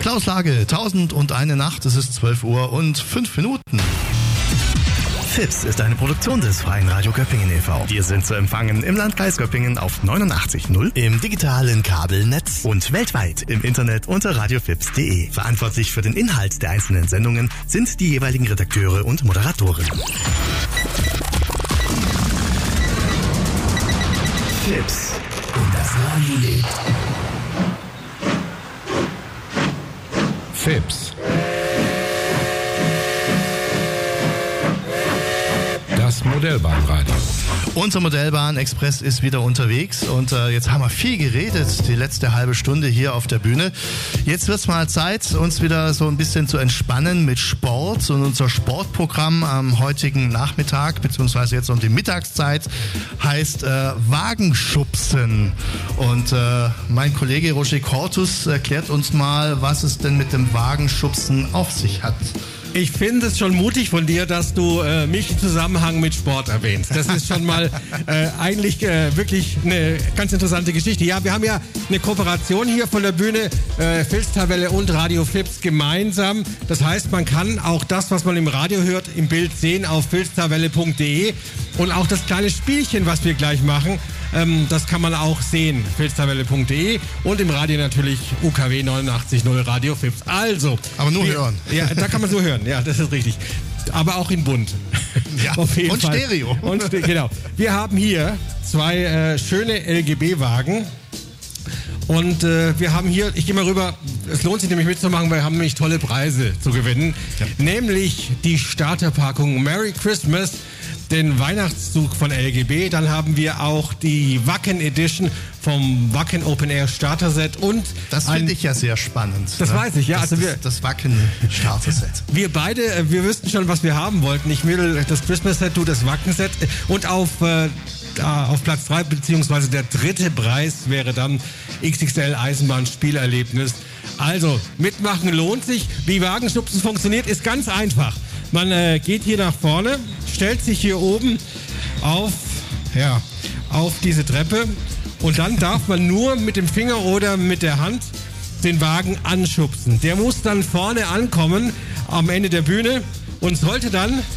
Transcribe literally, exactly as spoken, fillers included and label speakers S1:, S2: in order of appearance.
S1: Klaus Lage, tausend und eine Nacht, es ist zwölf Uhr und fünf Minuten. Fips ist eine Produktion des Freien Radio Göppingen e V. Wir sind zu empfangen im Landkreis Göppingen auf neunundachtzig Komma null, im digitalen Kabelnetz und weltweit im Internet unter radiofips punkt de. Verantwortlich für den Inhalt der einzelnen Sendungen sind die jeweiligen Redakteure und Moderatoren. Fips und das Radio lebt.
S2: Fips. Das Modellbahnradio.
S1: Unser Modellbahn-Express ist wieder unterwegs und äh, jetzt haben wir viel geredet, die letzte halbe Stunde hier auf der Bühne. Jetzt wird es mal Zeit, uns wieder so ein bisschen zu entspannen mit Sport, und unser Sportprogramm am heutigen Nachmittag, beziehungsweise jetzt um die Mittagszeit, heißt äh, Wagenschubsen. Und äh, mein Kollege Roger Cortus erklärt uns mal, was es denn mit dem Wagenschubsen auf sich hat.
S3: Ich finde es schon mutig von dir, dass du äh, mich im Zusammenhang mit Sport erwähnst. Das ist schon mal äh, eigentlich äh, wirklich eine ganz interessante Geschichte. Ja, wir haben ja eine Kooperation hier von der Bühne, äh, Filztabelle und Radio Fips gemeinsam. Das heißt, man kann auch das, was man im Radio hört, im Bild sehen auf filztabelle punkt de. Und auch das kleine Spielchen, was wir gleich machen, ähm, das kann man auch sehen, filztabelle punkt de. Und im Radio natürlich U K W neunundachtzig Komma null Radio Fips. Also.
S1: Aber nur
S3: wir,
S1: hören.
S3: Ja, da kann man so hören. Ja, das ist richtig. Aber auch in bunt.
S1: Ja,
S3: auf jeden
S1: und
S3: Fall.
S1: Stereo.
S3: Und Ste- genau. Wir haben hier zwei äh, schöne L G B-Wagen. Und äh, wir haben hier, ich gehe mal rüber, es lohnt sich nämlich mitzumachen, weil wir haben nämlich tolle Preise zu gewinnen.
S1: Ja.
S3: Nämlich die Starterpackung Merry Christmas, den Weihnachtszug von L G B. Dann haben wir auch die Wacken Edition vom Wacken Open Air Starter Set und
S1: Das
S3: ein-
S1: finde ich ja sehr spannend.
S3: Das
S1: ne?
S3: weiß ich, ja.
S1: Das,
S3: Also wir,
S1: das, das Wacken Starter Set.
S3: wir beide, äh, wir wüssten schon, was wir haben wollten. Ich will das Christmas Set, du das Wacken Set. Und auf, äh, da, auf Platz drei, beziehungsweise der dritte Preis wäre dann X X L Eisenbahn Spielerlebnis. Also, mitmachen lohnt sich. Wie Wagenschubsen funktioniert, ist ganz einfach. Man äh, geht hier nach vorne, stellt sich hier oben auf, ja, auf diese Treppe und dann darf man nur mit dem Finger oder mit der Hand den Wagen anschubsen. Der muss dann vorne ankommen am Ende der Bühne und sollte dann